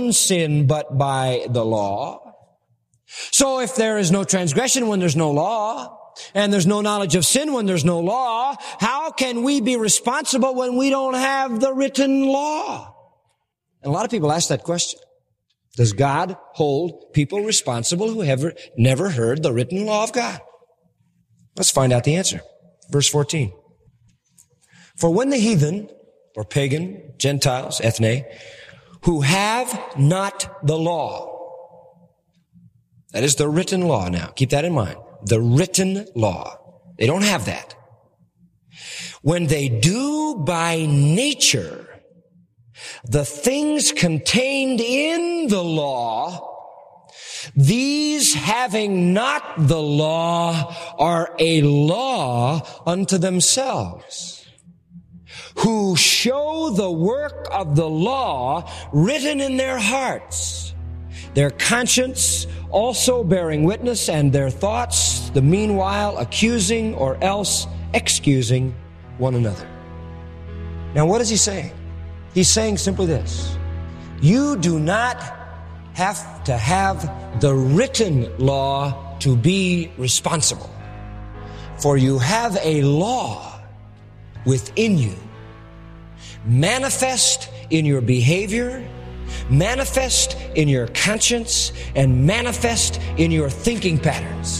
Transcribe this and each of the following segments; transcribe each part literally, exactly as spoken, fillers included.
own sin but by the law. So if there is no transgression when there's no law, and there's no knowledge of sin when there's no law, how can we be responsible when we don't have the written law? And a lot of people ask that question. Does God hold people responsible who have never heard the written law of God? Let's find out the answer. Verse fourteen. For when the heathen, or pagan, Gentiles, ethne, who have not the law, that is the written law now, keep that in mind, the written law, they don't have that. When they do by nature the things contained in the law, these having not the law are a law unto themselves, who show the work of the law written in their hearts, their conscience also bearing witness, and their thoughts the meanwhile accusing or else excusing one another. Now what is he saying? He's saying simply this: you do not have to have the written law to be responsible, for you have a law within you, manifest in your behavior, manifest in your conscience, and manifest in your thinking patterns.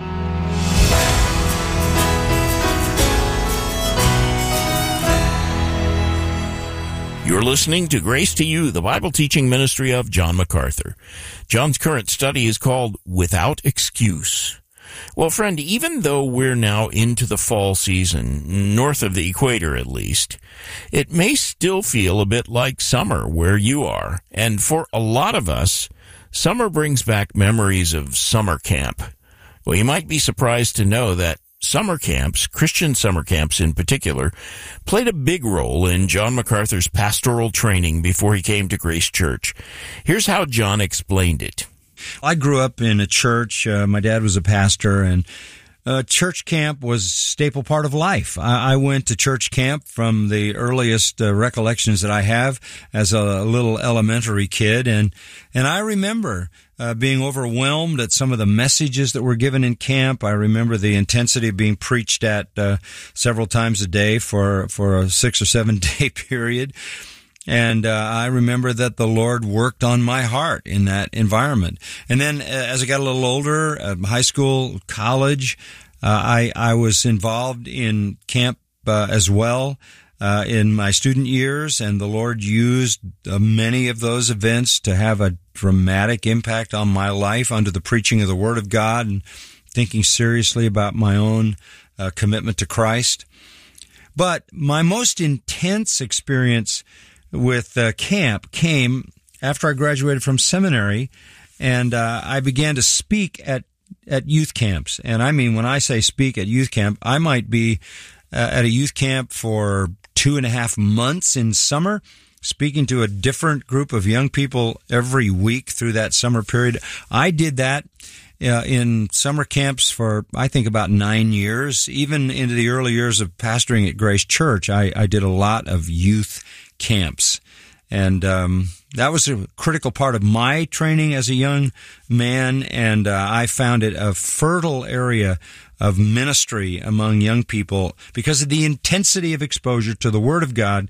You're listening to Grace to You, the Bible teaching ministry of John MacArthur. John's current study is called Without Excuse. Well, friend, even though we're now into the fall season, north of the equator at least, it may still feel a bit like summer where you are. And for a lot of us, summer brings back memories of summer camp. Well, you might be surprised to know that summer camps, Christian summer camps in particular, played a big role in John MacArthur's pastoral training before he came to Grace Church. Here's how John explained it. I grew up in a church. Uh, my dad was a pastor, and uh, church camp was a staple part of life. I, I went to church camp from the earliest uh, recollections that I have as a little elementary kid, and and I remember uh, being overwhelmed at some of the messages that were given in camp. I remember the intensity of being preached at uh, several times a day for for a six or seven day period. And uh, I remember that the Lord worked on my heart in that environment. And then uh, as I got a little older, uh, high school, college, uh, I, I was involved in camp uh, as well uh, in my student years. And the Lord used uh, many of those events to have a dramatic impact on my life under the preaching of the Word of God and thinking seriously about my own uh, commitment to Christ. But my most intense experience with uh, camp came after I graduated from seminary, and uh, I began to speak at at youth camps. And I mean, when I say speak at youth camp, I might be uh, at a youth camp for two and a half months in summer, speaking to a different group of young people every week through that summer period. I did that uh, in summer camps for, I think, about nine years. Even into the early years of pastoring at Grace Church, I, I did a lot of youth camps. And um, that was a critical part of my training as a young man, and uh, I found it a fertile area of ministry among young people because of the intensity of exposure to the Word of God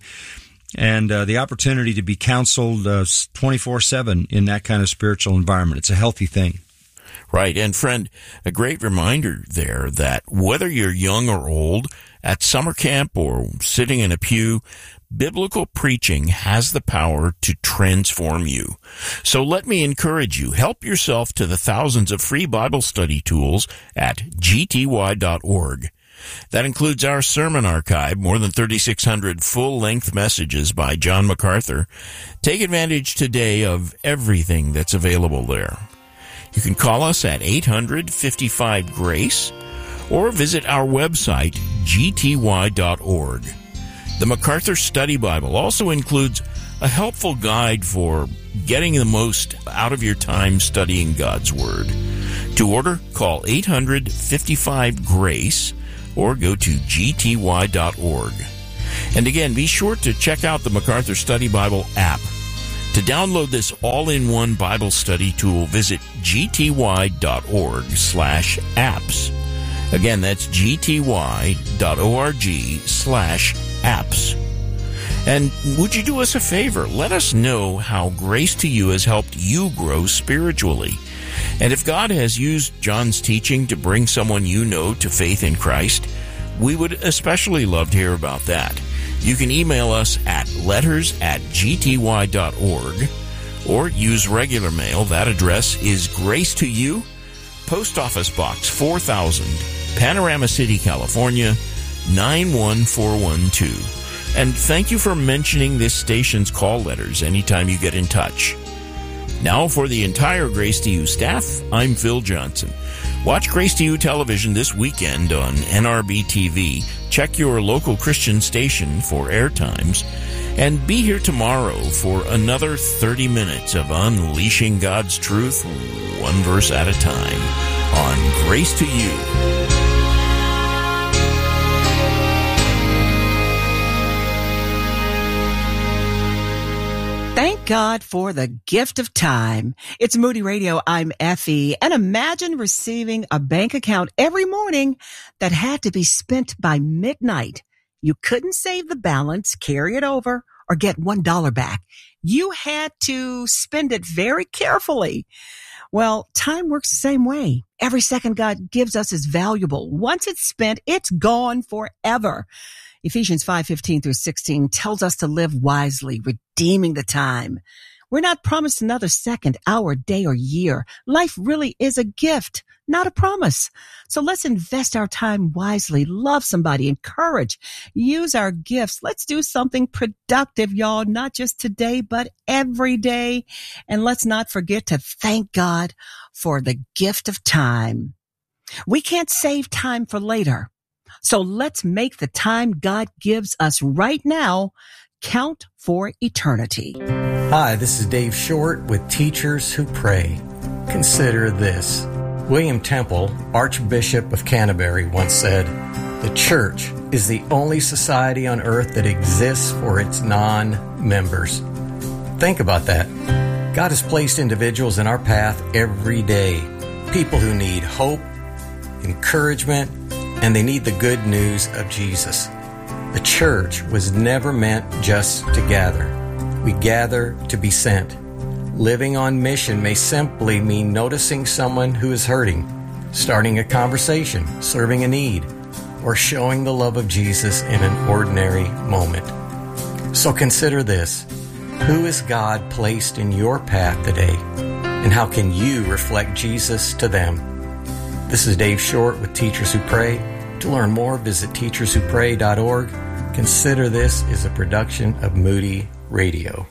and uh, the opportunity to be counseled uh, twenty-four seven in that kind of spiritual environment. It's a healthy thing. Right. And friend, a great reminder there that whether you're young or old, at summer camp or sitting in a pew, biblical preaching has the power to transform you. So let me encourage you, help yourself to the thousands of free Bible study tools at G T Y dot org. That includes our sermon archive, more than thirty-six hundred full-length messages by John MacArthur. Take advantage today of everything that's available there. You can call us at eight hundred, fifty-five, GRACE or visit our website, G T Y dot org. The MacArthur Study Bible also includes a helpful guide for getting the most out of your time studying God's Word. To order, call eight hundred, fifty-five, GRACE or go to G T Y dot org. And again, be sure to check out the MacArthur Study Bible app. To download this all-in-one Bible study tool, visit gty.org slash apps. Again, that's gty.org slash apps. And would you do us a favor? Let us know how Grace to You has helped you grow spiritually. And if God has used John's teaching to bring someone you know to faith in Christ, we would especially love to hear about that. You can email us at letters at gty.org or use regular mail. That address is Grace to You, Post Office Box four thousand, Panorama City, California, nine one four one two. And thank you for mentioning this station's call letters anytime you get in touch. Now for the entire Grace to You staff, I'm Phil Johnson. Watch Grace to You television this weekend on N R B T V. Check your local Christian station for air times. And be here tomorrow for another thirty minutes of unleashing God's truth, one verse at a time, on Grace to You. Thank God for the gift of time. It's Moody Radio. I'm Effie. And imagine receiving a bank account every morning that had to be spent by midnight. You couldn't save the balance, carry it over, or get one dollar back. You had to spend it very carefully. Well, time works the same way. Every second God gives us is valuable. Once it's spent, it's gone forever. Ephesians five fifteen through sixteen tells us to live wisely, redeeming the time. We're not promised another second, hour, day, or year. Life really is a gift, not a promise. So let's invest our time wisely, love somebody, encourage, use our gifts. Let's do something productive, y'all, not just today, but every day. And let's not forget to thank God for the gift of time. We can't save time for later. So let's make the time God gives us right now count for eternity. Hi, this is Dave Short with Teachers Who Pray. Consider this. William Temple, Archbishop of Canterbury, once said, "The church is the only society on earth that exists for its non-members." Think about that. God has placed individuals in our path every day. People who need hope, encouragement, and they need the good news of Jesus. The church was never meant just to gather. We gather to be sent. Living on mission may simply mean noticing someone who is hurting, starting a conversation, serving a need, or showing the love of Jesus in an ordinary moment. So consider this. Who is God placed in your path today? And how can you reflect Jesus to them? This is Dave Short with Teachers Who Pray. To learn more, visit teachers who pray dot org. Consider This is a production of Moody Radio.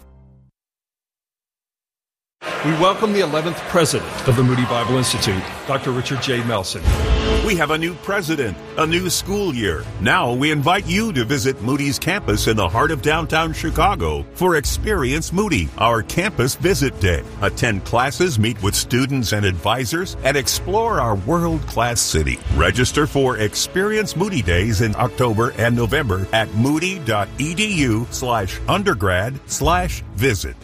We welcome the eleventh president of the Moody Bible Institute, Doctor Richard J. Melson. We have a new president, a new school year. Now we invite you to visit Moody's campus in the heart of downtown Chicago for Experience Moody, our campus visit day. Attend classes, meet with students and advisors, and explore our world-class city. Register for Experience Moody Days in October and November at moody.edu slash undergrad slash visit.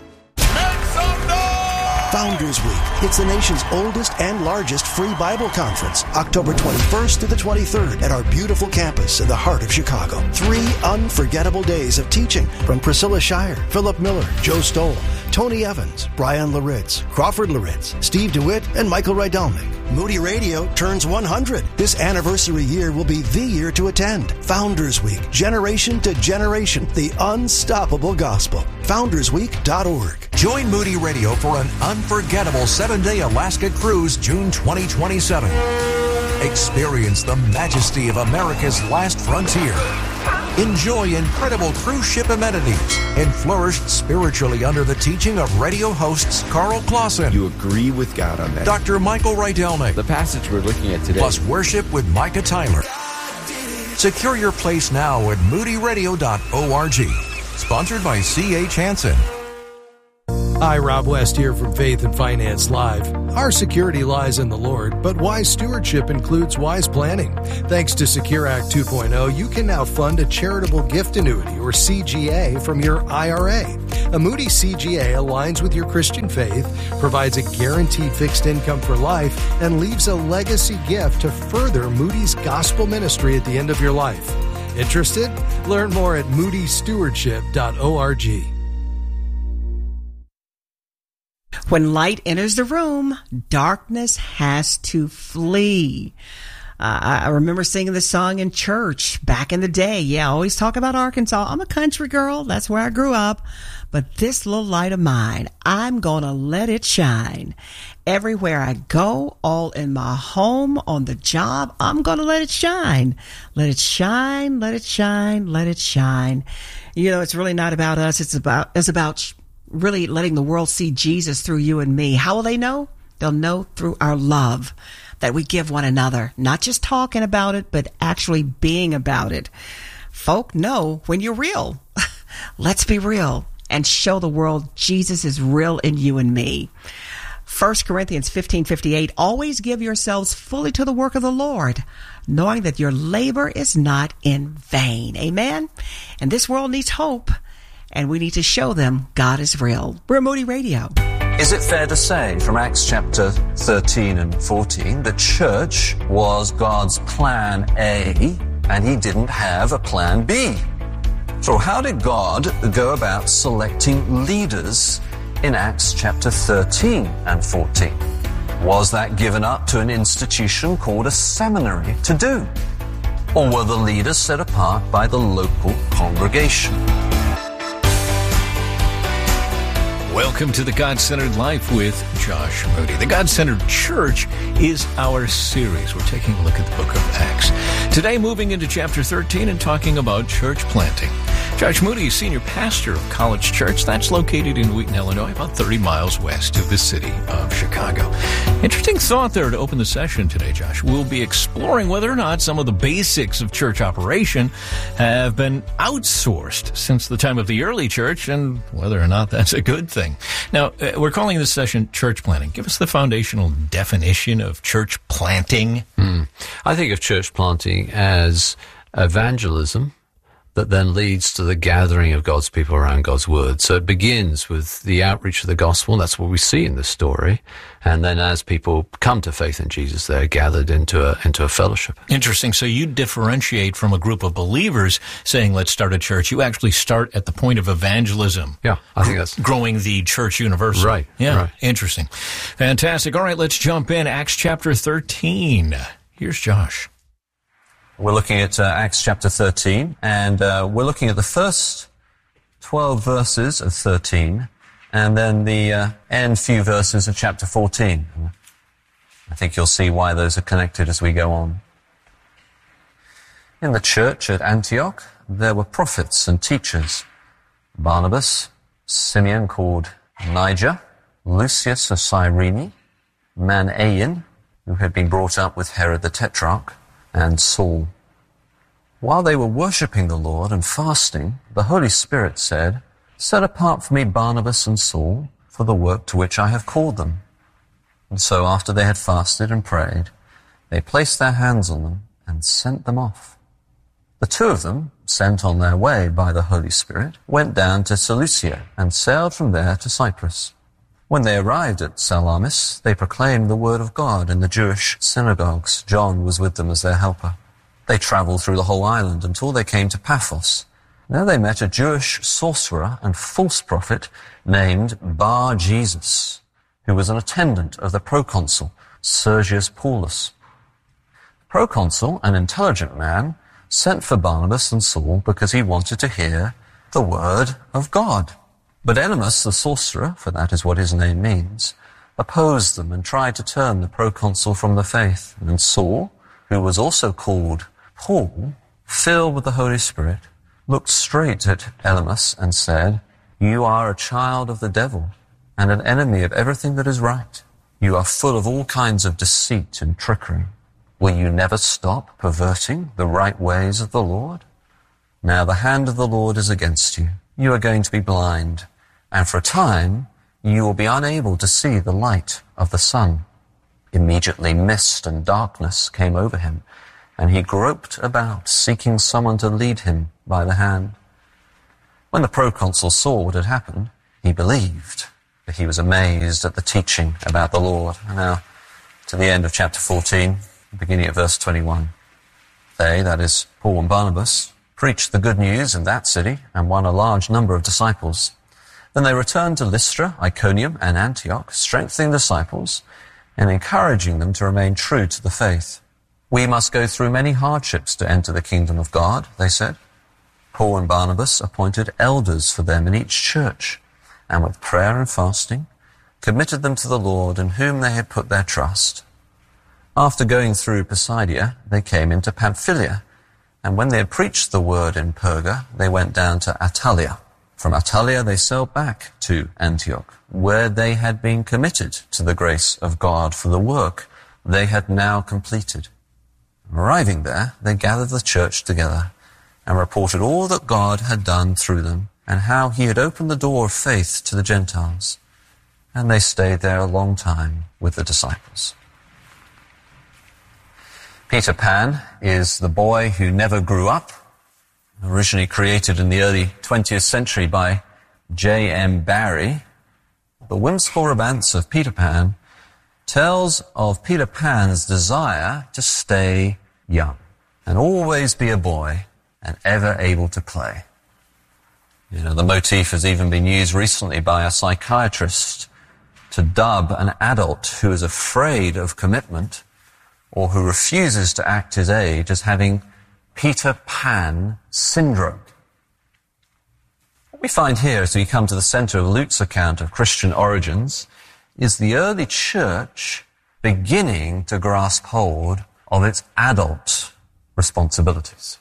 Founders Week. It's the nation's oldest and largest free Bible conference, October twenty-first to the twenty-third at our beautiful campus in the heart of Chicago. Three unforgettable days of teaching from Priscilla Shire, Philip Miller, Joe Stoll, Tony Evans, Brian Laritz, Crawford Laritz, Steve DeWitt, and Michael Rydelnik. Moody Radio turns one hundred. This anniversary year will be the year to attend. Founders Week, generation to generation, the unstoppable gospel. founders week dot org. Join Moody Radio for an unforgettable seven-day Alaska cruise June twenty twenty-seven. Experience the majesty of America's last frontier. Enjoy incredible cruise ship amenities and flourish spiritually under the teaching of radio hosts Carl Clausen. You agree with God on that. Doctor Michael Rydelnik. The passage we're looking at today. Plus worship with Micah Tyler. Secure your place now at moody radio dot org. Sponsored by C H Hansen. Hi, Rob West here from Faith and Finance Live. Our security lies in the Lord, but wise stewardship includes wise planning. Thanks to Secure Act two point oh, you can now fund a charitable gift annuity, or C G A, from your I R A. A Moody C G A aligns with your Christian faith, provides a guaranteed fixed income for life, and leaves a legacy gift to further Moody's gospel ministry at the end of your life. Interested? Learn more at moody stewardship dot org. When light enters the room, darkness has to flee. Uh, I remember singing this song in church back in the day. Yeah, I always talk about Arkansas. I'm a country girl. That's where I grew up. But this little light of mine, I'm going to let it shine. Everywhere I go, all in my home, on the job, I'm going to let it shine. Let it shine, let it shine, let it shine. You know, it's really not about us. It's about, it's about really letting the world see Jesus through you and me. How will they know? They'll know through our love that we give one another, not just talking about it, but actually being about it. Folk know when you're real. Let's be real and show the world Jesus is real in you and me. First Corinthians fifteen fifty-eight, always give yourselves fully to the work of the Lord, knowing that your labor is not in vain. Amen? And this world needs hope, and we need to show them God is real. We're Moody Radio. Is it fair to say from Acts chapter thirteen and fourteen that church was God's plan A and he didn't have a plan B? So how did God go about selecting leaders in Acts chapter thirteen and fourteen? Was that given up to an institution called a seminary to do? Or were the leaders set apart by the local congregation? Welcome to the God-Centered Life with Josh Moody. The God-Centered Church is our series. We're taking a look at the book of Acts. Today, moving into chapter thirteen and talking about church planting. Josh Moody is senior pastor of College Church. That's located in Wheaton, Illinois, about thirty miles west of the city of Chicago. Interesting thought there to open the session today, Josh. We'll be exploring whether or not some of the basics of church operation have been outsourced since the time of the early church, and whether or not that's a good thing. Now, uh, we're calling this session church planting. Give us the foundational definition of church planting. Mm. I think of church planting as evangelism that then leads to the gathering of God's people around God's word. So it begins with the outreach of the gospel. That's what we see in this story. And then as people come to faith in Jesus, they're gathered into a, into a fellowship. Interesting. So you differentiate from a group of believers saying, let's start a church. You actually start at the point of evangelism. Yeah, I think that's growing the church universal. Right. Yeah. Right. Interesting. Fantastic. All right, let's jump in. Acts chapter thirteen. Here's Josh. We're looking at uh, Acts chapter thirteen, and uh, we're looking at the first twelve verses of thirteen, and then the uh, end few verses of chapter fourteen. I think you'll see why those are connected as we go on. In the church at Antioch, there were prophets and teachers: Barnabas, Simeon called Niger, Lucius of Cyrene, Manaen, who had been brought up with Herod the Tetrarch, and Saul. While they were worshipping the Lord and fasting, the Holy Spirit said, "Set apart for me Barnabas and Saul for the work to which I have called them." And so after they had fasted and prayed, they placed their hands on them and sent them off. The two of them, sent on their way by the Holy Spirit, went down to Seleucia and sailed from there to Cyprus. When they arrived at Salamis, they proclaimed the word of God in the Jewish synagogues. John was with them as their helper. They traveled through the whole island until they came to Paphos. There they met a Jewish sorcerer and false prophet named Bar-Jesus, who was an attendant of the proconsul, Sergius Paulus. The proconsul, an intelligent man, sent for Barnabas and Saul because he wanted to hear the word of God. But Elymas, the sorcerer, for that is what his name means, opposed them and tried to turn the proconsul from the faith. And Saul, who was also called Paul, filled with the Holy Spirit, looked straight at Elymas and said, "You are a child of the devil and an enemy of everything that is right. You are full of all kinds of deceit and trickery. Will you never stop perverting the right ways of the Lord? Now the hand of the Lord is against you. You are going to be blind, and for a time you will be unable to see the light of the sun." Immediately mist and darkness came over him, and he groped about, seeking someone to lead him by the hand. When the proconsul saw what had happened, he believed, for he was amazed at the teaching about the Lord. And now, to the end of chapter fourteen, beginning at verse twenty-one. They, that is, Paul and Barnabas, preached the good news in that city and won a large number of disciples. Then they returned to Lystra, Iconium, and Antioch, strengthening the disciples and encouraging them to remain true to the faith. "We must go through many hardships to enter the kingdom of God," they said. Paul and Barnabas appointed elders for them in each church, and with prayer and fasting, committed them to the Lord in whom they had put their trust. After going through Pisidia, they came into Pamphylia, and when they had preached the word in Perga, they went down to Attalia. From Attalia they sailed back to Antioch, where they had been committed to the grace of God for the work they had now completed. Arriving there, they gathered the church together and reported all that God had done through them and how he had opened the door of faith to the Gentiles. And they stayed there a long time with the disciples. Peter Pan is the boy who never grew up, originally created in the early twentieth century by J M Barrie. The whimsical romance of Peter Pan tells of Peter Pan's desire to stay young and always be a boy and ever able to play. You know, the motif has even been used recently by a psychiatrist to dub an adult who is afraid of commitment or who refuses to act his age as having Peter Pan syndrome. What we find here as we come to the center of Luke's account of Christian origins is the early church beginning to grasp hold of its adult responsibilities.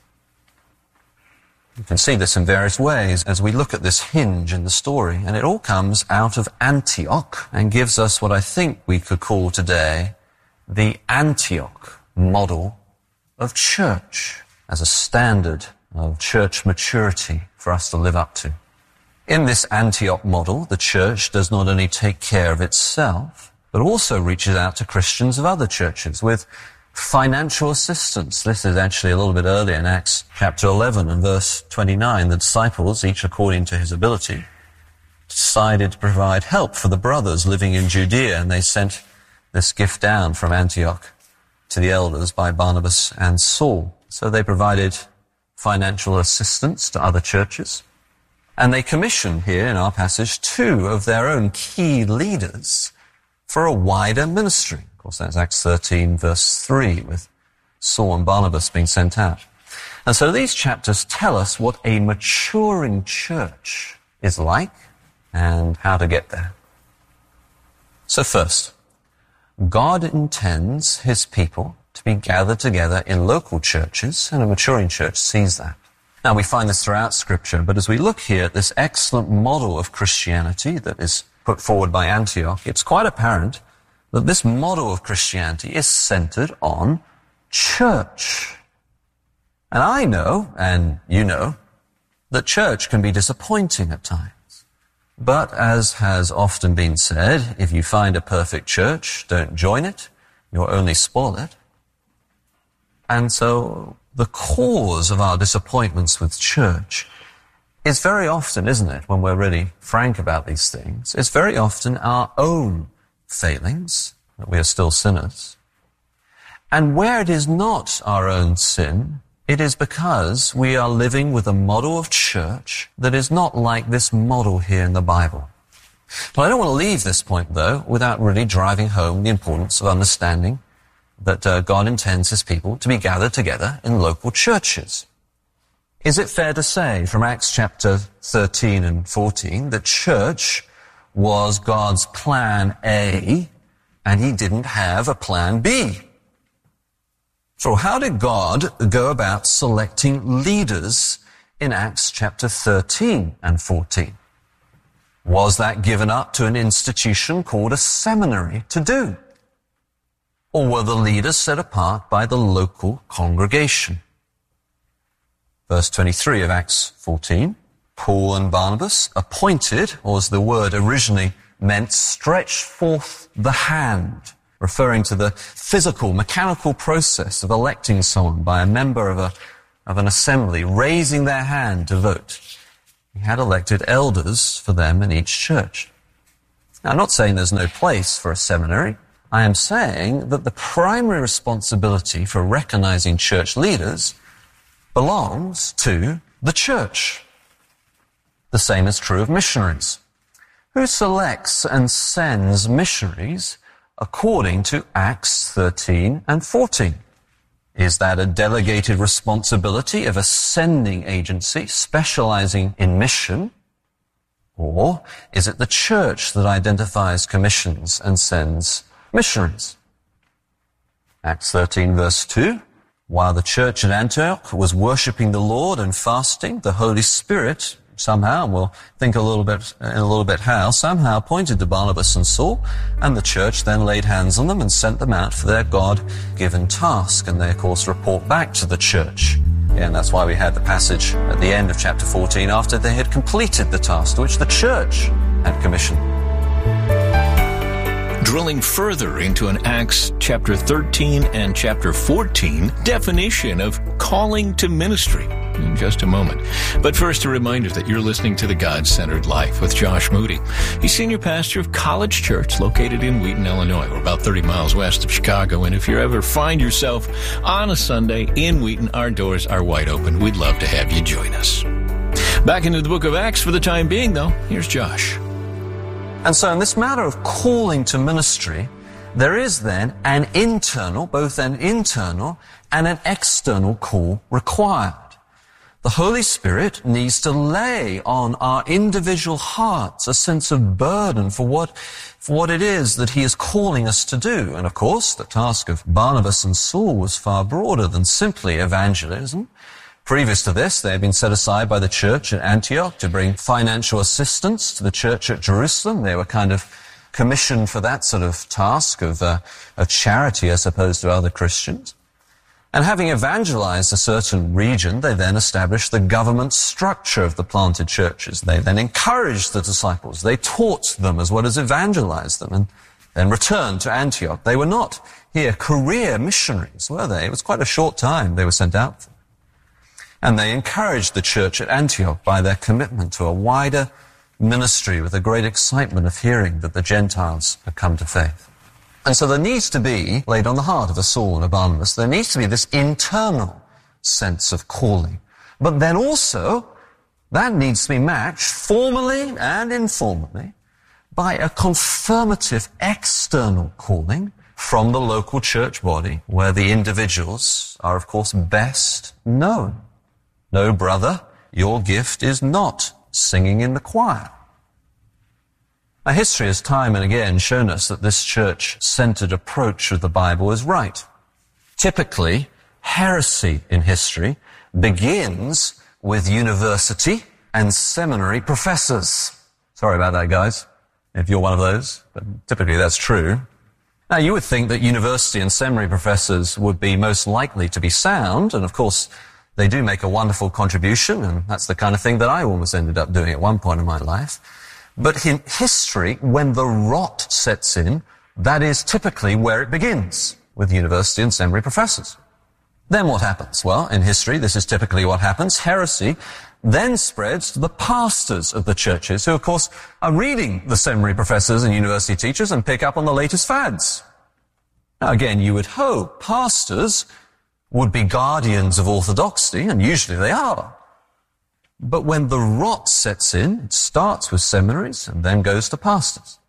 You can see this in various ways as we look at this hinge in the story, and it all comes out of Antioch and gives us what I think we could call today the Antioch model of church as a standard of church maturity for us to live up to. In this Antioch model, the church does not only take care of itself, but also reaches out to Christians of other churches with financial assistance. This is actually a little bit earlier in Acts chapter eleven and verse twenty-nine. The disciples, each according to his ability, decided to provide help for the brothers living in Judea, and they sent this gift down from Antioch to the elders by Barnabas and Saul. So they provided financial assistance to other churches, and they commissioned here in our passage two of their own key leaders for a wider ministry. Of course, that's Acts thirteen, verse three, with Saul and Barnabas being sent out. And so these chapters tell us what a maturing church is like and how to get there. So first, God intends his people to be gathered together in local churches, and a maturing church sees that. Now, we find this throughout Scripture, but as we look here at this excellent model of Christianity that is put forward by Antioch, it's quite apparent that this model of Christianity is centered on church. And I know, and you know, that church can be disappointing at times. But as has often been said, if you find a perfect church, don't join it, you'll only spoil it. And so the cause of our disappointments with church is very often, isn't it, when we're really frank about these things, it's very often our own failings, that we are still sinners. And where it is not our own sin, it is because we are living with a model of church that is not like this model here in the Bible. But I don't want to leave this point, though, without really driving home the importance of understanding that uh, God intends his people to be gathered together in local churches. Is it fair to say from Acts chapter thirteen and fourteen that church was God's plan A, and he didn't have a plan B? So how did God go about selecting leaders in Acts chapter thirteen and fourteen? Was that given up to an institution called a seminary to do? Or were the leaders set apart by the local congregation? Verse twenty-three of Acts fourteen, Paul and Barnabas appointed, or as the word originally meant stretch forth the hand, referring to the physical, mechanical process of electing someone by a member of a of an assembly, raising their hand to vote. He had elected elders for them in each church. Now, I'm not saying there's no place for a seminary. I am saying that the primary responsibility for recognizing church leaders belongs to the church. The same is true of missionaries. Who selects and sends missionaries according to Acts thirteen and fourteen? Is that a delegated responsibility of a sending agency specializing in mission? Or is it the church that identifies commissions and sends missionaries? Acts thirteen verse two, while the church at Antioch was worshipping the Lord and fasting, the Holy Spirit somehow, and we'll think a little bit, in a little bit how, somehow pointed to Barnabas and Saul, and the church then laid hands on them and sent them out for their God-given task. And they, of course, report back to the church. Yeah, and that's why we had the passage at the end of chapter fourteen, after they had completed the task to which the church had commissioned. Drilling further into an Acts chapter thirteen and chapter fourteen definition of calling to ministry in just a moment. But first, a reminder that you're listening to The God-Centered Life with Josh Moody. He's senior pastor of College Church located in Wheaton, Illinois. We're about thirty miles west of Chicago. And if you ever find yourself on a Sunday in Wheaton, our doors are wide open. We'd love to have you join us. Back into the book of Acts for the time being, though. Here's Josh. And so in this matter of calling to ministry, there is then an internal, both an internal and an external call required. The Holy Spirit needs to lay on our individual hearts a sense of burden for what, for what it is that He is calling us to do. And of course, the task of Barnabas and Saul was far broader than simply evangelism. Previous to this, they had been set aside by the church at Antioch to bring financial assistance to the church at Jerusalem. They were kind of commissioned for that sort of task of, uh, of charity as opposed to other Christians. And having evangelized a certain region, they then established the government structure of the planted churches. They then encouraged the disciples. They taught them as well as evangelized them, and then returned to Antioch. They were not here career missionaries, were they? It was quite a short time they were sent out for. And they encouraged the church at Antioch by their commitment to a wider ministry with a great excitement of hearing that the Gentiles had come to faith. And so there needs to be, laid on the heart of a Saul and a Barnabas, there needs to be this internal sense of calling. But then also, that needs to be matched formally and informally by a confirmative external calling from the local church body, where the individuals are, of course, best known. No, brother, your gift is not singing in the choir. Now, history has time and again shown us that this church-centered approach of the Bible is right. Typically, heresy in history begins with university and seminary professors. Sorry about that, guys, if you're one of those, but typically that's true. Now, you would think that university and seminary professors would be most likely to be sound, and of course, they do make a wonderful contribution, and that's the kind of thing that I almost ended up doing at one point in my life. But in history, when the rot sets in, that is typically where it begins, with university and seminary professors. Then what happens? Well, in history, this is typically what happens. Heresy then spreads to the pastors of the churches, who, of course, are reading the seminary professors and university teachers and pick up on the latest fads. Now, again, you would hope pastors would be guardians of orthodoxy, and usually they are. But when the rot sets in, it starts with seminaries and then goes to pastors.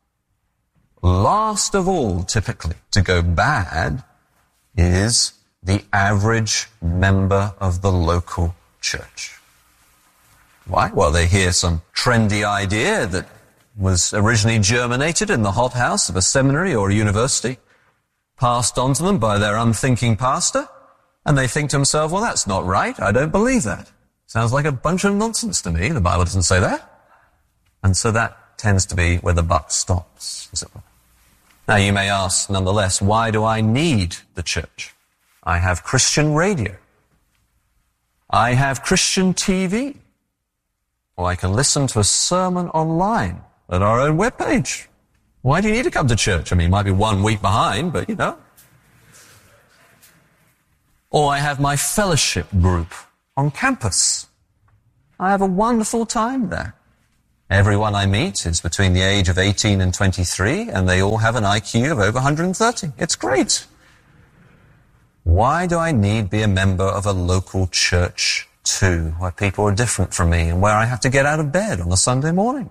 Last of all, typically, to go bad is the average member of the local church. Why? Well, they hear some trendy idea that was originally germinated in the hothouse of a seminary or a university, passed on to them by their unthinking pastor, and they think to themselves, well, that's not right. I don't believe that. Sounds like a bunch of nonsense to me. The Bible doesn't say that. And so that tends to be where the buck stops, as it were. Now, you may ask, nonetheless, why do I need the church? I have Christian radio. I have Christian T V. Or I can listen to a sermon online at our own webpage. Why do you need to come to church? I mean, you might be one week behind, but you know. Or I have my fellowship group on campus. I have a wonderful time there. Everyone I meet is between the age of eighteen and twenty-three, and they all have an I Q of over one hundred thirty. It's great. Why do I need to be a member of a local church too, where people are different from me and where I have to get out of bed on a Sunday morning?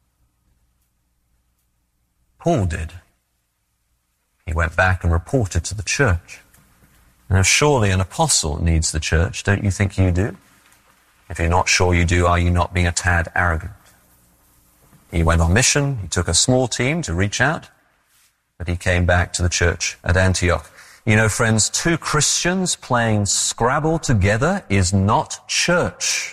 Paul did. He went back and reported to the church. Now, surely an apostle needs the church, don't you think you do? If you're not sure you do, are you not being a tad arrogant? He went on mission, he took a small team to reach out, but he came back to the church at Antioch. You know, friends, two Christians playing Scrabble together is not church.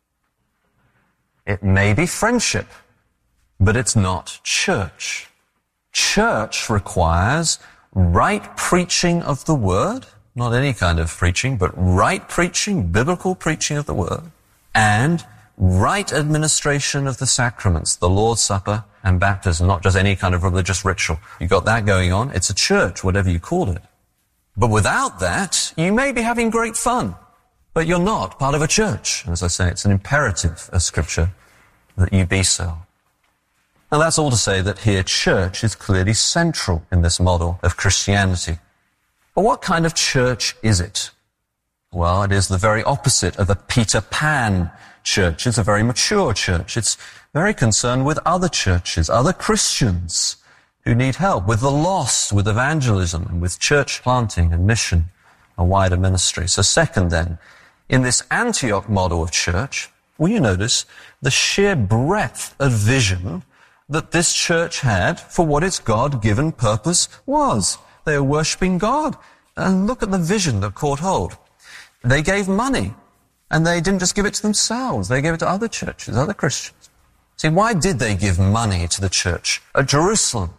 It may be friendship, but it's not church. Church requires right preaching of the word, not any kind of preaching, but right preaching, biblical preaching of the word, and right administration of the sacraments, the Lord's Supper and baptism, not just any kind of religious ritual. You got that going on. It's a church, whatever you call it. But without that, you may be having great fun, but you're not part of a church. As I say, it's an imperative of Scripture that you be so. Now that's all to say that here church is clearly central in this model of Christianity. But what kind of church is it? Well, it is the very opposite of a Peter Pan church. It's a very mature church. It's very concerned with other churches, other Christians who need help, with the lost, with evangelism, and with church planting and mission, a wider ministry. So second then, in this Antioch model of church, will you notice the sheer breadth of vision that this church had for what its God-given purpose was. They were worshipping God. And look at the vision that caught hold. They gave money, and they didn't just give it to themselves. They gave it to other churches, other Christians. See, why did they give money to the church at Jerusalem?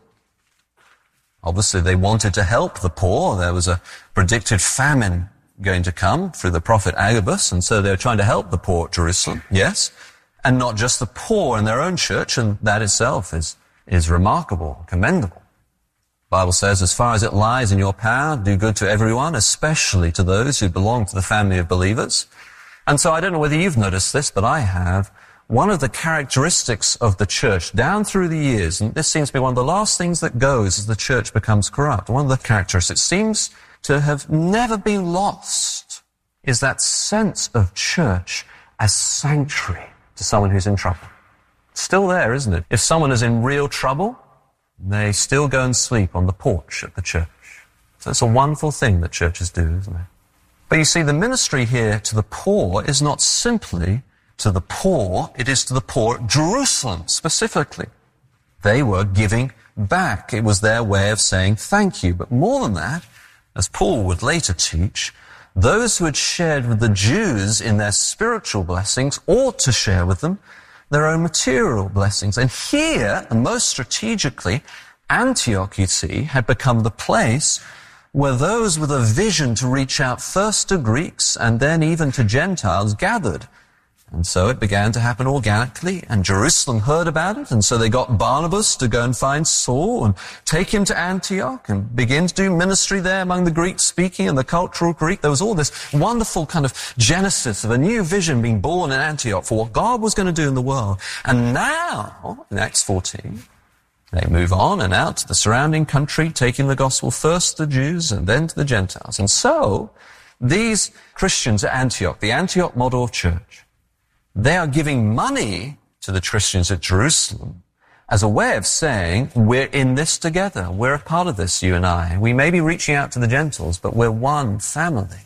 Obviously, they wanted to help the poor. There was a predicted famine going to come through the prophet Agabus, and so they were trying to help the poor at Jerusalem, yes, and not just the poor in their own church, and that itself is, is remarkable, commendable. The Bible says, as far as it lies in your power, do good to everyone, especially to those who belong to the family of believers. And so I don't know whether you've noticed this, but I have. One of the characteristics of the church down through the years, and this seems to be one of the last things that goes as the church becomes corrupt, one of the characteristics seems to have never been lost, is that sense of church as sanctuary to someone who's in trouble. It's still there, isn't it? If someone is in real trouble, they still go and sleep on the porch at the church. So it's a wonderful thing that churches do, isn't it? But you see, the ministry here to the poor is not simply to the poor, it is to the poor at Jerusalem specifically. They were giving back. It was their way of saying thank you. But more than that, as Paul would later teach, those who had shared with the Jews in their spiritual blessings ought to share with them their own material blessings. And here, and most strategically, Antioch, you see, had become the place where those with a vision to reach out first to Greeks and then even to Gentiles gathered. And so it began to happen organically, and Jerusalem heard about it, and so they got Barnabas to go and find Saul and take him to Antioch and begin to do ministry there among the Greek-speaking and the cultural Greek. There was all this wonderful kind of genesis of a new vision being born in Antioch for what God was going to do in the world. And now, in Acts fourteen, they move on and out to the surrounding country, taking the gospel first to the Jews and then to the Gentiles. And so, these Christians at Antioch, the Antioch model of church, they are giving money to the Christians at Jerusalem as a way of saying, we're in this together. We're a part of this, you and I. We may be reaching out to the Gentiles, but we're one family.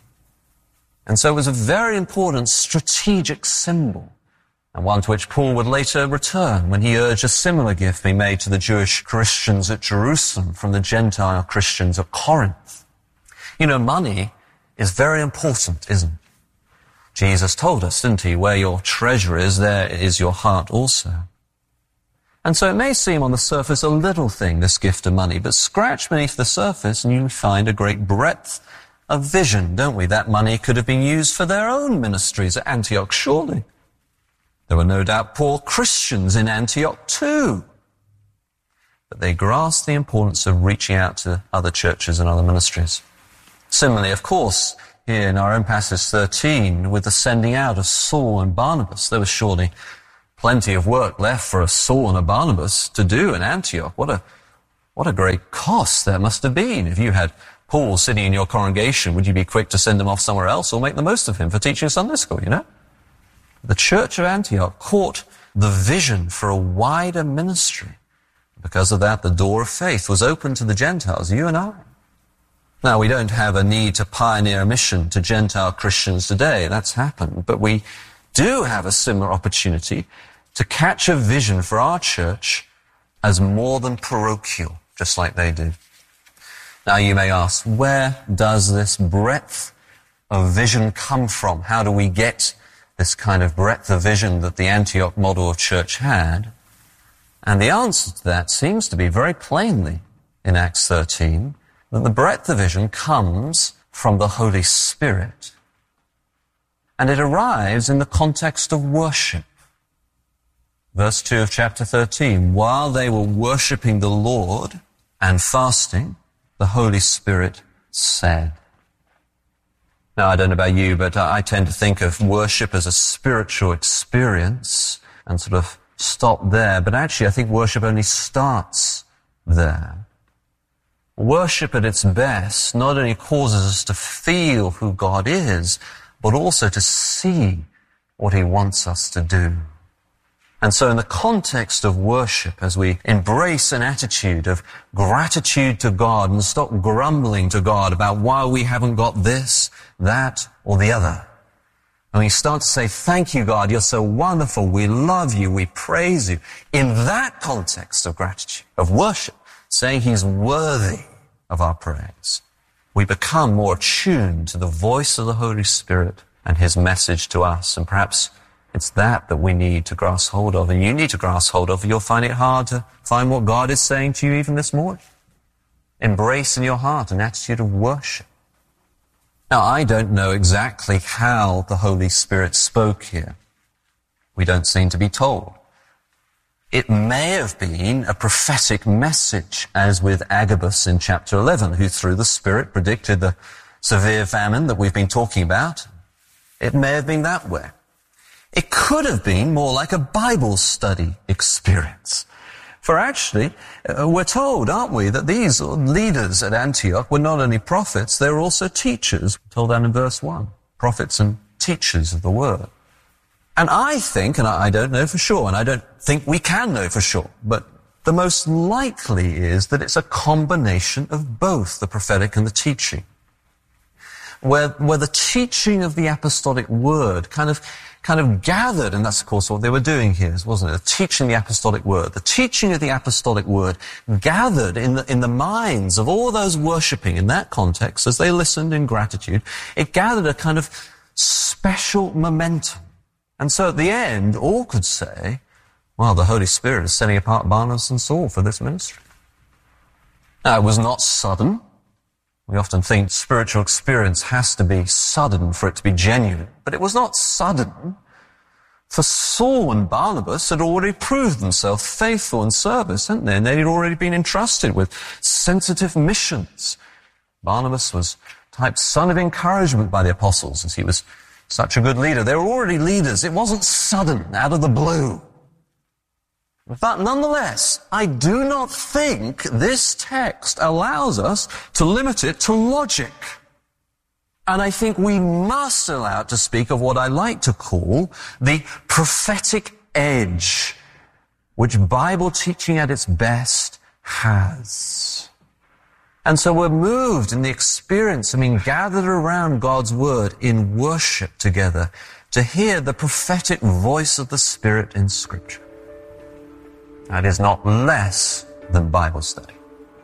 And so it was a very important strategic symbol, and one to which Paul would later return when he urged a similar gift be made to the Jewish Christians at Jerusalem from the Gentile Christians at Corinth. You know, money is very important, isn't it? Jesus told us, didn't he, where your treasure is, there is your heart also. And so it may seem on the surface a little thing, this gift of money, but scratch beneath the surface and you find a great breadth of vision, don't we? That money could have been used for their own ministries at Antioch, surely. There were no doubt poor Christians in Antioch too. but they grasped the importance of reaching out to other churches and other ministries. Similarly, of course, here in our own passage thirteen, with the sending out of Saul and Barnabas, there was surely plenty of work left for a Saul and a Barnabas to do in Antioch. What a, what a great cost that must have been. If you had Paul sitting in your congregation, would you be quick to send him off somewhere else or make the most of him for teaching Sunday school, you know? The church of Antioch caught the vision for a wider ministry. Because of that, the door of faith was open to the Gentiles, you and I. Now, we don't have a need to pioneer a mission to Gentile Christians today. That's happened. But we do have a similar opportunity to catch a vision for our church as more than parochial, just like they did. Now, you may ask, where does this breadth of vision come from? How do we get this kind of breadth of vision that the Antioch model of church had? And the answer to that seems to be very plainly in Acts thirteen, that the breadth of vision comes from the Holy Spirit. And it arrives in the context of worship. Verse two of chapter thirteen, while they were worshiping the Lord and fasting, the Holy Spirit said. Now, I don't know about you, but I tend to think of worship as a spiritual experience and sort of stop there. But actually, I think worship only starts there. Worship at its best not only causes us to feel who God is, but also to see what He wants us to do. And so in the context of worship, as we embrace an attitude of gratitude to God and stop grumbling to God about why we haven't got this, that, or the other, and we start to say, thank you, God, you're so wonderful, we love you, we praise you, in that context of gratitude, of worship, saying He's worthy of our praise, we become more attuned to the voice of the Holy Spirit and His message to us. And perhaps it's that that we need to grasp hold of, and you need to grasp hold of. You'll find it hard to find what God is saying to you even this morning. Embrace in your heart an attitude of worship. Now, I don't know exactly how the Holy Spirit spoke here. We don't seem to be told. It may have been a prophetic message, as with Agabus in chapter eleven, who through the Spirit predicted the severe famine that we've been talking about. It may have been that way. It could have been more like a Bible study experience. For actually, uh, we're told, aren't we, that these leaders at Antioch were not only prophets, they were also teachers. We're told that in verse one. Prophets and teachers of the word. And I think, and I don't know for sure, and I don't think we can know for sure, but the most likely is that it's a combination of both the prophetic and the teaching. Where, where the teaching of the apostolic word kind of, kind of gathered, and that's of course what they were doing here, wasn't it? Teaching the apostolic word. The teaching of the apostolic word gathered in the, in the minds of all those worshipping in that context as they listened in gratitude. It gathered a kind of special momentum. And so at the end, all could say, well, the Holy Spirit is setting apart Barnabas and Saul for this ministry. Now, it was not sudden. We often think spiritual experience has to be sudden for it to be genuine. But it was not sudden, for Saul and Barnabas had already proved themselves faithful in service, hadn't they? And they had already been entrusted with sensitive missions. Barnabas was typed son of encouragement by the apostles, as he was such a good leader. They were already leaders. It wasn't sudden, out of the blue. But nonetheless, I do not think this text allows us to limit it to logic. And I think we must allow it to speak of what I like to call the prophetic edge, which Bible teaching at its best has. And so we're moved in the experience, I mean, gathered around God's word in worship together to hear the prophetic voice of the Spirit in Scripture. That is not less than Bible study.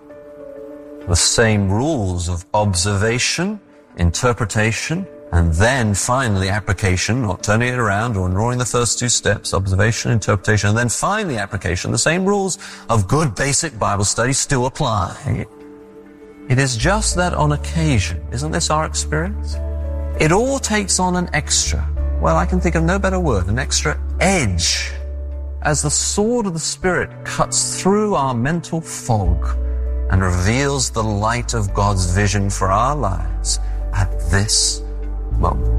The same rules of observation, interpretation, and then finally application, not turning it around or ignoring the first two steps, observation, interpretation, and then finally application, the same rules of good basic Bible study still apply. It is just that on occasion, isn't this our experience? It all takes on an extra, well, I can think of no better word, an extra edge as the sword of the Spirit cuts through our mental fog and reveals the light of God's vision for our lives at this moment.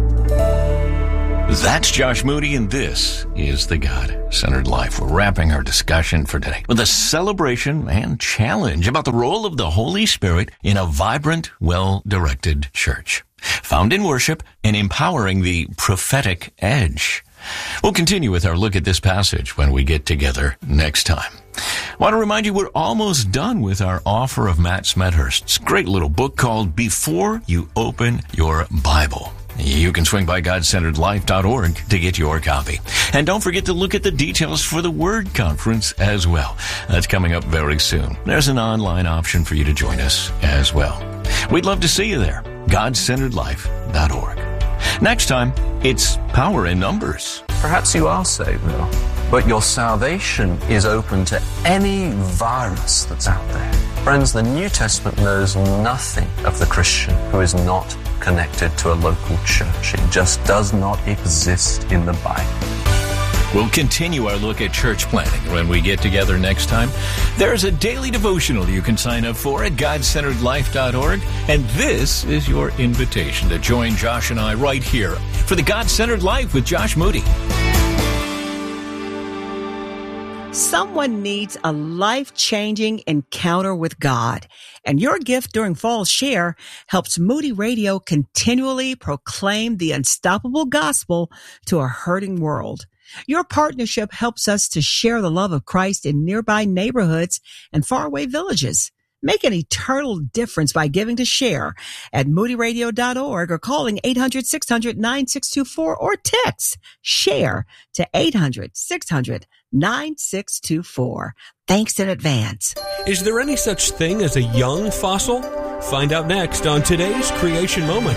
That's Josh Moody, and this is The God-Centered Life. We're wrapping our discussion for today with a celebration and challenge about the role of the Holy Spirit in a vibrant, well-directed church, found in worship and empowering the prophetic edge. We'll continue with our look at this passage when we get together next time. I want to remind you we're almost done with our offer of Matt Smethurst's great little book called Before You Open Your Bible. You can swing by God Centered Life dot org to get your copy. And don't forget to look at the details for the Word Conference as well. That's coming up very soon. There's an online option for you to join us as well. We'd love to see you there. God Centered Life dot org. Next time, it's Power in Numbers. Perhaps you are saved now, but your salvation is open to any virus that's out there. Friends, the New Testament knows nothing of the Christian who is not connected to a local church. It just does not exist in the Bible. We'll continue our look at church planting when we get together next time. There's a daily devotional you can sign up for at God Centered Life dot org, and this is your invitation to join Josh and I right here for the God-Centered Life with Josh Moody. Someone needs a life-changing encounter with God, and your gift during Fall Share helps Moody Radio continually proclaim the unstoppable gospel to a hurting world. Your partnership helps us to share the love of Christ in nearby neighborhoods and faraway villages. Make an eternal difference by giving to Share at moody radio dot org or calling eight hundred, six hundred, nine six two four or text SHARE to eight hundred, six hundred, nine six two four. Thanks in advance. Is there any such thing as a young fossil? Find out next on today's Creation Moment.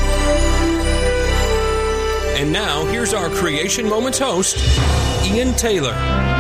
And now, here's our Creation Moments host, Ian Taylor.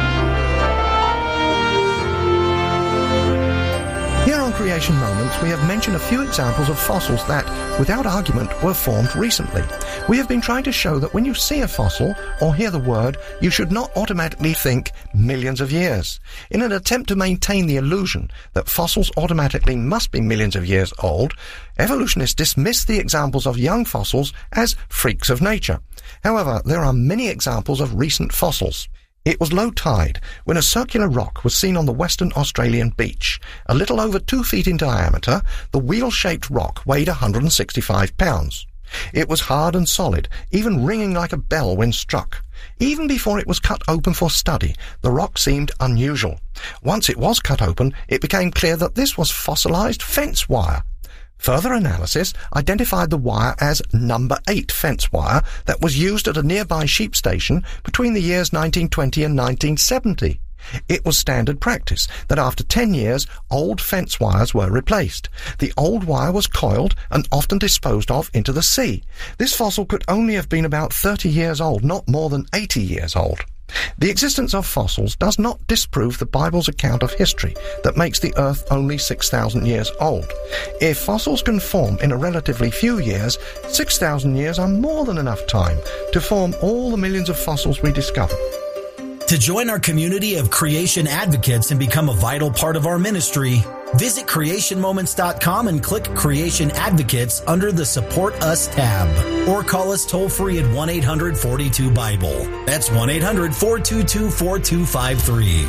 Here on Creation Moments, we have mentioned a few examples of fossils that, without argument, were formed recently. We have been trying to show that when you see a fossil or hear the word, you should not automatically think millions of years. In an attempt to maintain the illusion that fossils automatically must be millions of years old, evolutionists dismiss the examples of young fossils as freaks of nature. However, there are many examples of recent fossils. It was low tide when a circular rock was seen on the Western Australian beach. A little over two feet in diameter, the wheel-shaped rock weighed one hundred sixty-five pounds. It was hard and solid, even ringing like a bell when struck. Even before it was cut open for study, the rock seemed unusual. Once it was cut open, it became clear that this was fossilized fence wire. Further analysis identified the wire as number eight fence wire that was used at a nearby sheep station between the years nineteen twenty and nineteen seventy. It was standard practice that after ten years, old fence wires were replaced. The old wire was coiled and often disposed of into the sea. This fossil could only have been about thirty years old, not more than eighty years old. The existence of fossils does not disprove the Bible's account of history that makes the Earth only six thousand years old. If fossils can form in a relatively few years, six thousand years are more than enough time to form all the millions of fossils we discover. To join our community of creation advocates and become a vital part of our ministry, visit creation moments dot com and click Creation Advocates under the Support Us tab. Or call us toll-free at one eight hundred, four two Bible. That's one eight hundred, four two two, four two five three.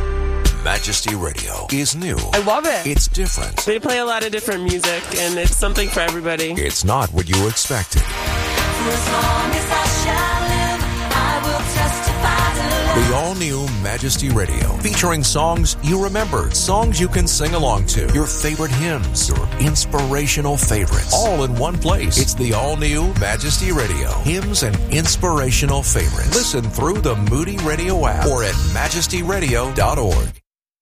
Majesty Radio is new. I love it. It's different. They play a lot of different music, and it's something for everybody. It's not what you expected. For as long as I shall live, I will testify to love. The all-new Majesty Radio, featuring songs you remember, songs you can sing along to, your favorite hymns, your inspirational favorites, all in one place. It's the all-new Majesty Radio, hymns and inspirational favorites. Listen through the Moody Radio app or at majesty radio dot org.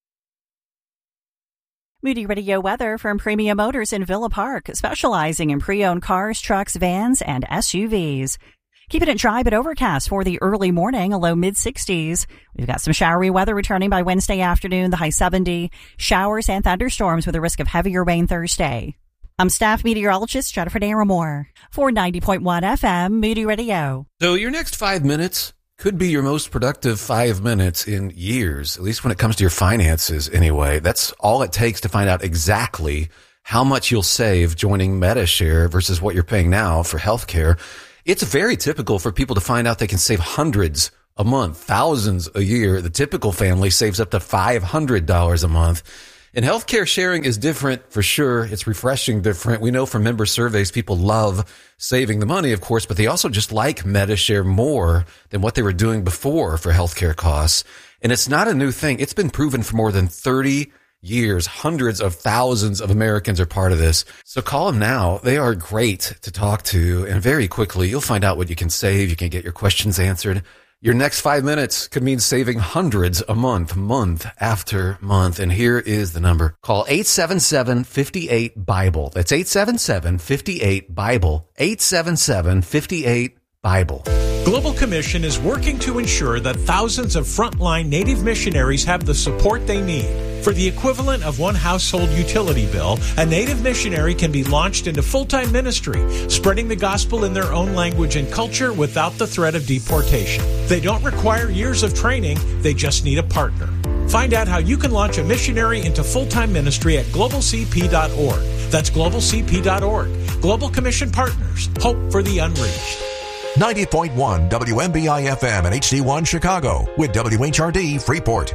Moody Radio weather from Premium Motors in Villa Park, specializing in pre-owned cars, trucks, vans, and S U Vs. Keeping it dry but overcast for the early morning, a low mid-sixties. We've got some showery weather returning by Wednesday afternoon, the high seventy. Showers and thunderstorms with a risk of heavier rain Thursday. I'm staff meteorologist Jennifer Naramore for ninety point one F M Moody Radio. So your next five minutes could be your most productive five minutes in years, at least when it comes to your finances anyway. That's all it takes to find out exactly how much you'll save joining Medi-Share versus what you're paying now for healthcare. It's very typical for people to find out they can save hundreds a month, thousands a year. The typical family saves up to five hundred dollars a month. And healthcare sharing is different for sure. It's refreshing different. We know from member surveys, people love saving the money, of course, but they also just like Medi-Share more than what they were doing before for healthcare costs. And it's not a new thing. It's been proven for more than thirty years. Hundreds of thousands of Americans are part of this. So call them now. They are great to talk to. And very quickly, you'll find out what you can save. You can get your questions answered. Your next five minutes could mean saving hundreds a month, month after month. And here is the number. Call eight seven seven, five eight, BIBLE. That's eight seven seven, five eight, BIBLE. eight seven seven, five eight, BIBLE. Global Commission is working to ensure that thousands of frontline Native missionaries have the support they need. For the equivalent of one household utility bill, a Native missionary can be launched into full-time ministry, spreading the gospel in their own language and culture without the threat of deportation. They don't require years of training, they just need a partner. Find out how you can launch a missionary into full-time ministry at global c p dot org. That's global c p dot org. Global Commission Partners. Hope for the unreached. ninety point one W M B I F M and H D one Chicago with W H R D Freeport.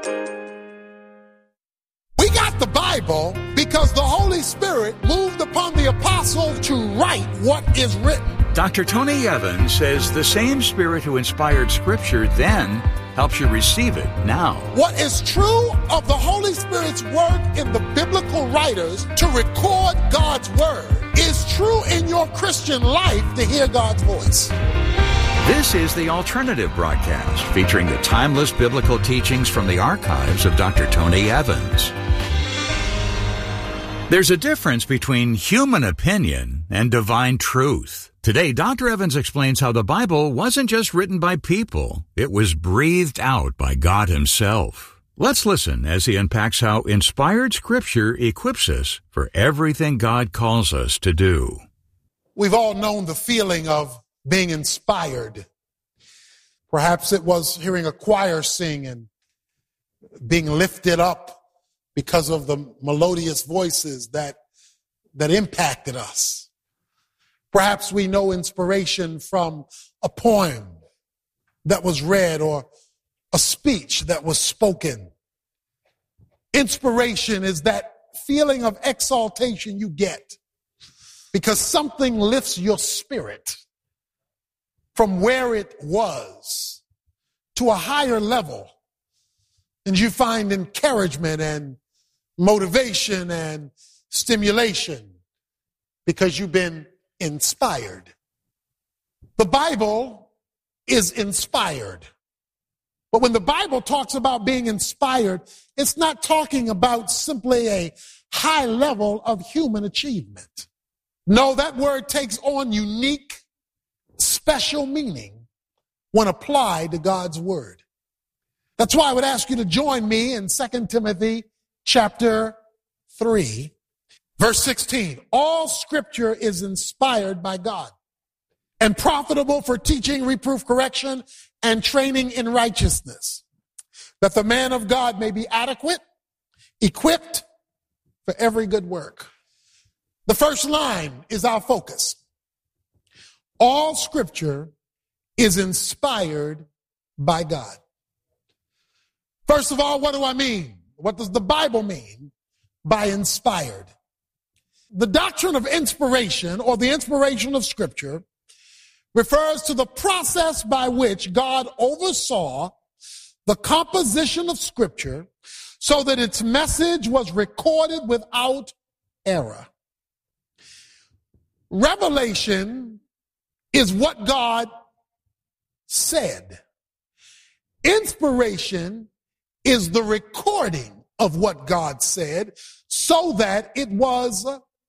We got the Bible because the Holy Spirit moved upon the apostles to write what is written. Doctor Tony Evans says the same Spirit who inspired Scripture then helps you receive it now. What is true of the Holy Spirit's work in the biblical writers to record God's Word is true in your Christian life to hear God's voice. This is the Alternative Broadcast, featuring the timeless biblical teachings from the archives of Doctor Tony Evans. There's a difference between human opinion and divine truth. Today, Doctor Evans explains how the Bible wasn't just written by people, it was breathed out by God Himself. Let's listen as he unpacks how inspired Scripture equips us for everything God calls us to do. We've all known the feeling of being inspired. Perhaps it was hearing a choir sing and being lifted up because of the melodious voices that, that impacted us. Perhaps we know inspiration from a poem that was read or a speech that was spoken. Inspiration is that feeling of exaltation you get because something lifts your spirit from where it was to a higher level. And you find encouragement and motivation and stimulation because you've been inspired. The Bible is inspired. But when the Bible talks about being inspired, it's not talking about simply a high level of human achievement. No, that word takes on unique, special meaning when applied to God's word. That's why I would ask you to join me in Second Timothy chapter three, verse sixteen. All scripture is inspired by God and profitable for teaching, reproof, correction, and training in righteousness, that the man of God may be adequate, equipped for every good work. The first line is our focus. All scripture is inspired by God. First of all, what do I mean? What does the Bible mean by inspired? The doctrine of inspiration, or the inspiration of Scripture, refers to the process by which God oversaw the composition of Scripture so that its message was recorded without error. Revelation is what God said. Inspiration is the recording of what God said so that it was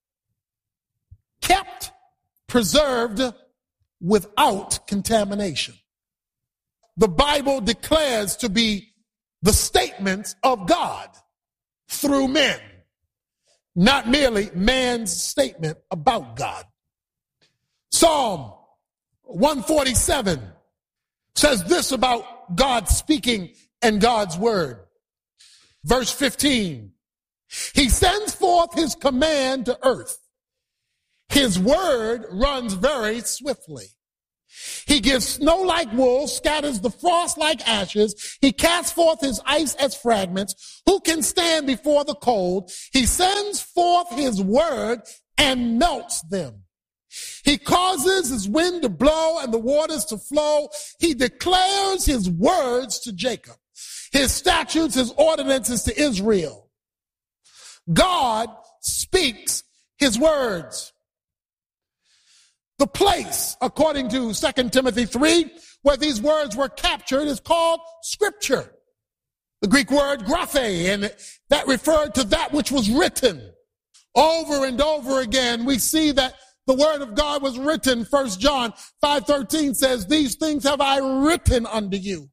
kept, preserved without contamination. The Bible declares to be the statements of God through men, not merely man's statement about God. Psalm one forty-seven says this about God speaking and God's word. Verse fifteen, he sends forth his command to earth. His word runs very swiftly. He gives snow like wool, scatters the frost like ashes. He casts forth his ice as fragments. Who can stand before the cold? He sends forth his word and melts them. He causes his wind to blow and the waters to flow. He declares his words to Jacob, his statutes, his ordinances to Israel. God speaks his words. The place, according to Second Timothy three, where these words were captured is called Scripture. The Greek word graphe, and that referred to that which was written. Over and over again, we see that the word of God was written. First John five thirteen says, these things have I written unto you.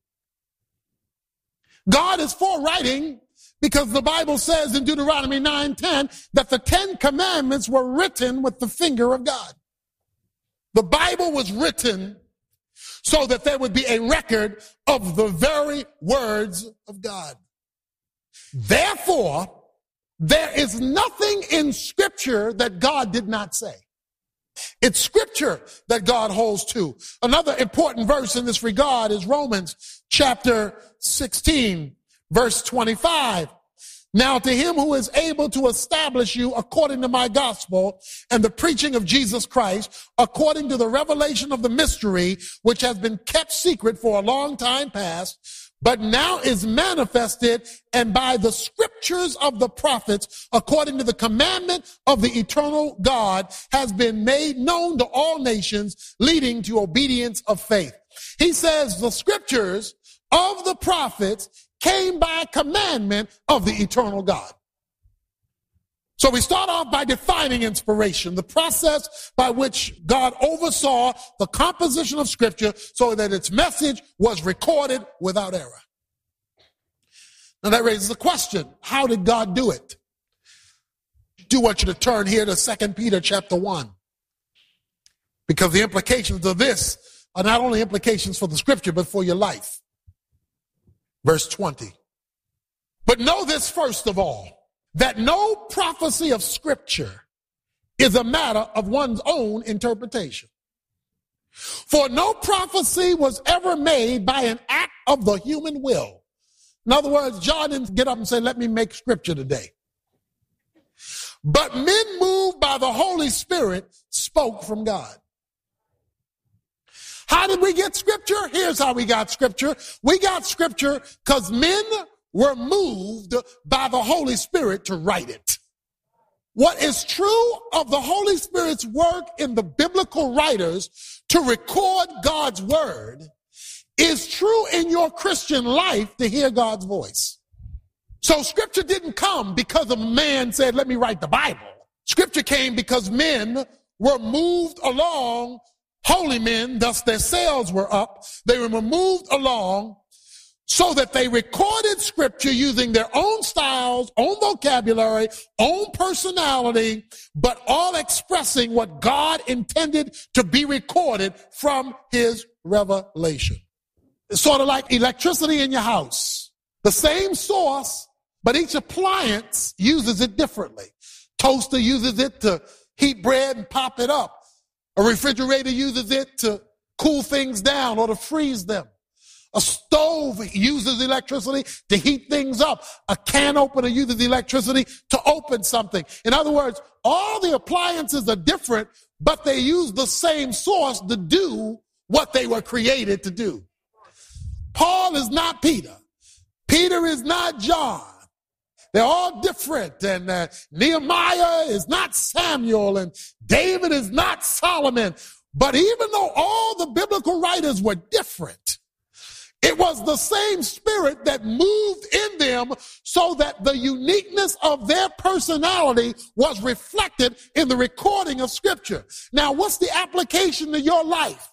God is for writing because the Bible says in Deuteronomy nine ten that the Ten Commandments were written with the finger of God. The Bible was written so that there would be a record of the very words of God. Therefore, there is nothing in Scripture that God did not say. It's Scripture that God holds to. Another important verse in this regard is Romans chapter sixteen, verse twenty-five. Now to him who is able to establish you according to my gospel and the preaching of Jesus Christ, according to the revelation of the mystery, which has been kept secret for a long time past, but now is manifested, and by the scriptures of the prophets, according to the commandment of the eternal God, has been made known to all nations, leading to obedience of faith. He says the scriptures of the prophets came by commandment of the eternal God. So we start off by defining inspiration, the process by which God oversaw the composition of Scripture so that its message was recorded without error. Now that raises a question. How did God do it? I do want you to turn here to Second Peter chapter one, because the implications of this are not only implications for the Scripture, but for your life. Verse twenty. But know this first of all, that no prophecy of Scripture is a matter of one's own interpretation. For no prophecy was ever made by an act of the human will. In other words, John didn't get up and say, let me make Scripture today. But men moved by the Holy Spirit spoke from God. How did we get Scripture? Here's how we got Scripture. We got Scripture because men were moved by the Holy Spirit to write it. What is true of the Holy Spirit's work in the biblical writers to record God's word is true in your Christian life to hear God's voice. So Scripture didn't come because a man said, let me write the Bible. Scripture came because men were moved along. Holy men, thus their sails were up. They were moved along so that they recorded Scripture using their own styles, own vocabulary, own personality, but all expressing what God intended to be recorded from his revelation. It's sort of like electricity in your house. The same source, but each appliance uses it differently. Toaster uses it to heat bread and pop it up. A refrigerator uses it to cool things down or to freeze them. A stove uses electricity to heat things up. A can opener uses electricity to open something. In other words, all the appliances are different, but they use the same source to do what they were created to do. Paul is not Peter. Peter is not John. They're all different, and uh, Nehemiah is not Samuel, and David is not Solomon. But even though all the biblical writers were different, it was the same Spirit that moved in them so that the uniqueness of their personality was reflected in the recording of Scripture. Now, what's the application to your life?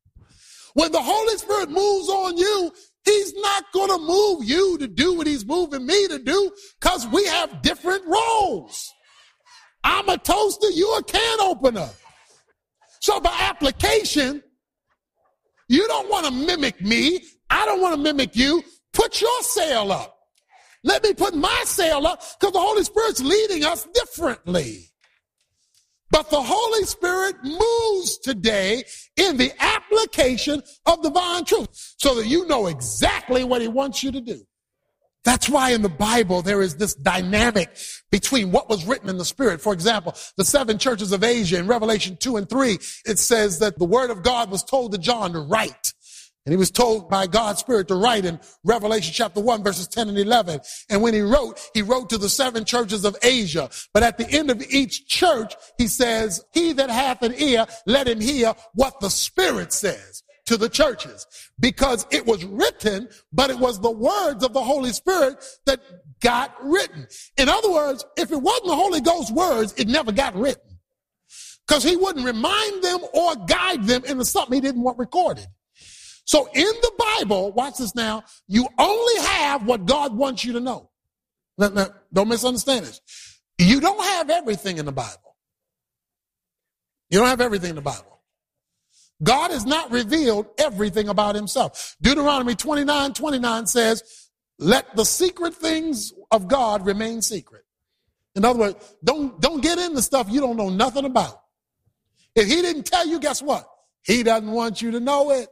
When the Holy Spirit moves on you, he's not going to move you to do what he's moving me to do because we have different roles. I'm a toaster, you're a can opener. So by application, You don't want to mimic me. I don't want to mimic you. Put your sail up. Let me put my sail up because the Holy Spirit's leading us differently. But the Holy Spirit moves today in the application of divine truth so that you know exactly what he wants you to do. That's why in the Bible there is this dynamic between what was written in the Spirit. For example, the seven churches of Asia in Revelation two and three, it says that the word of God was told to John to write. And he was told by God's Spirit to write in Revelation chapter one, verses ten and eleven. And when he wrote, he wrote to the seven churches of Asia. But at the end of each church, he says, he that hath an ear, let him hear what the Spirit says to the churches. Because it was written, but it was the words of the Holy Spirit that got written. In other words, if it wasn't the Holy Ghost's words, it never got written. Because he wouldn't remind them or guide them into something he didn't want recorded. So in the Bible, watch this now, you only have what God wants you to know. Now, now, don't misunderstand this. You don't have everything in the Bible. You don't have everything in the Bible. God has not revealed everything about himself. Deuteronomy twenty-nine twenty-nine says, let the secret things of God remain secret. In other words, don't, don't get into stuff you don't know nothing about. If he didn't tell you, guess what? He doesn't want you to know it.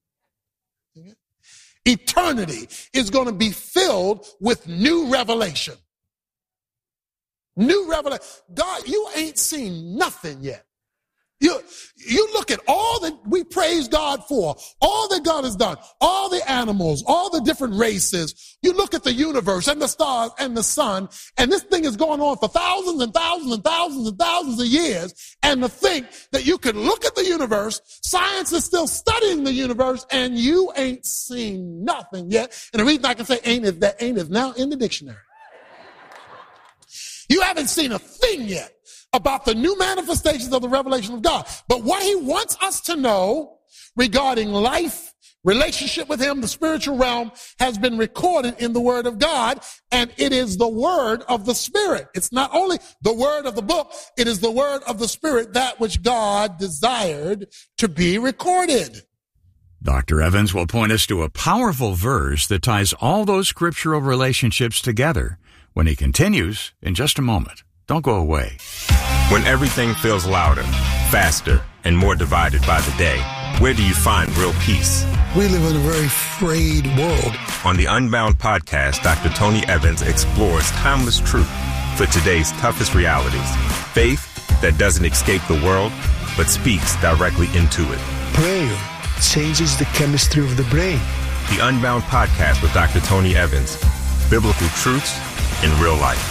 Eternity is going to be filled with new revelation. New revelation. God, you ain't seen nothing yet. You, you look at all that we praise God for, all that God has done, all the animals, all the different races. You look at the universe and the stars and the sun, and this thing is going on for thousands and thousands and thousands and thousands of years. And to think that you can look at the universe, science is still studying the universe, and you ain't seen nothing yet. And the reason I can say ain't is that ain't is now in the dictionary. You haven't seen a thing yet about the new manifestations of the revelation of God. But what he wants us to know regarding life, relationship with him, the spiritual realm, has been recorded in the word of God, and it is the word of the Spirit. It's not only the word of the book, it is the word of the Spirit, that which God desired to be recorded. Doctor Evans will point us to a powerful verse that ties all those scriptural relationships together when he continues in just a moment. Don't go away. When everything feels louder, faster, and more divided by the day, where do you find real peace? We live in a very frayed world. On the Unbound podcast, Doctor Tony Evans explores timeless truth for today's toughest realities. Faith that doesn't escape the world, but speaks directly into it. Prayer changes the chemistry of the brain. The Unbound podcast with Doctor Tony Evans. Biblical truths in real life.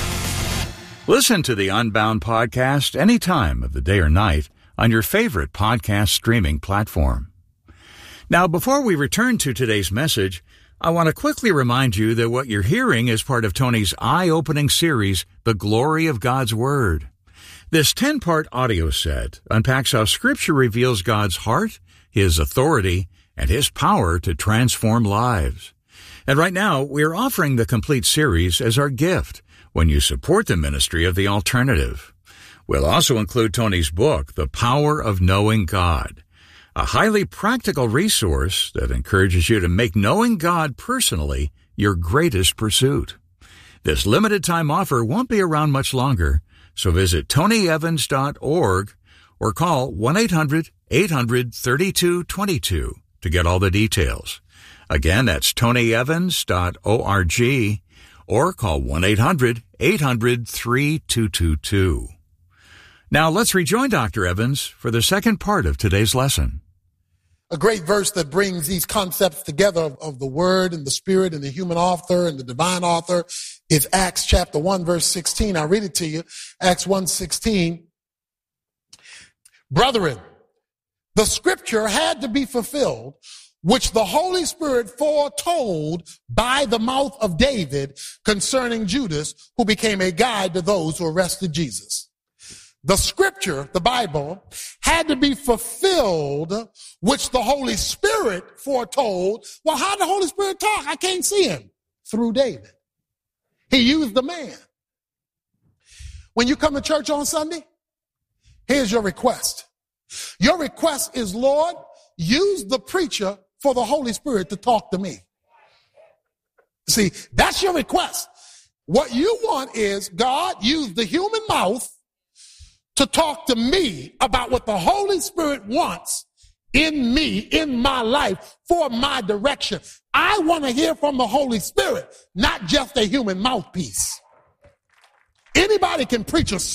Listen to the Unbound podcast any time of the day or night on your favorite podcast streaming platform. Now, before we return to today's message, I want to quickly remind you that what you're hearing is part of Tony's eye-opening series, The Glory of God's Word. This ten-part audio set unpacks how Scripture reveals God's heart, His authority, and His power to transform lives. And right now, we're offering the complete series as our gift when you support the ministry of The Alternative. We'll also include Tony's book, The Power of Knowing God, a highly practical resource that encourages you to make knowing God personally your greatest pursuit. This limited-time offer won't be around much longer, so visit tony evans dot org or call one eight hundred eight hundred thirty-two twenty-two to get all the details. Again, that's tony evans dot org or call one eight hundred eight hundred three two two two. Now let's rejoin Doctor Evans for the second part of today's lesson. A great verse that brings these concepts together of, of the Word and the Spirit and the human author and the divine author is Acts chapter one, verse sixteen. I'll read it to you. Acts one sixteen. Brethren, the scripture had to be fulfilled, which the Holy Spirit foretold by the mouth of David concerning Judas, who became a guide to those who arrested Jesus. The scripture, the Bible, had to be fulfilled, which the Holy Spirit foretold. Well, how did the Holy Spirit talk? I can't see him. Through David. He used the man. When you come to church on Sunday, here's your request. Your request is, Lord, use the preacher for the Holy Spirit to talk to me. See, that's your request. What you want is God use the human mouth to talk to me about what the Holy Spirit wants in me, in my life, for my direction. I want to hear from the Holy Spirit, not just a human mouthpiece. Anybody can preach a sermon.